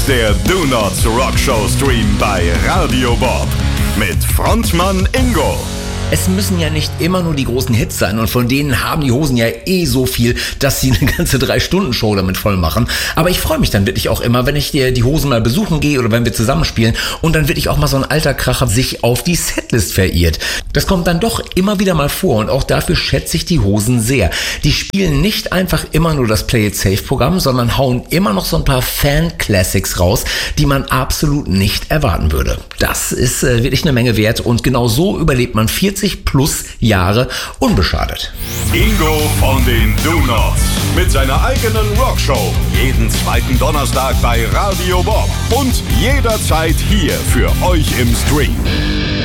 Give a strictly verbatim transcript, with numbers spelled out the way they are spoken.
der Do Not Rock Show Stream bei Radio Bob mit Frontmann Ingo. Es müssen ja nicht immer nur die großen Hits sein und von denen haben die Hosen ja eh so viel, dass sie eine ganze drei-Stunden-Show damit voll machen. Aber ich freue mich dann wirklich auch immer, wenn ich die, die Hosen mal besuchen gehe oder wenn wir zusammenspielen und dann wirklich auch mal so ein alter Kracher sich auf die Setlist verirrt. Das kommt dann doch immer wieder mal vor und auch dafür schätze ich die Hosen sehr. Die spielen nicht einfach immer nur das Play-It-Safe-Programm, sondern hauen immer noch so ein paar Fan-Classics raus, die man absolut nicht erwarten würde. Das ist äh, wirklich eine Menge wert und genau so überlebt man vierzig plus Jahre unbeschadet. Ingo von den Do Nots mit seiner eigenen Rockshow. Jeden zweiten Donnerstag bei Radio Bob und jederzeit hier für euch im Stream.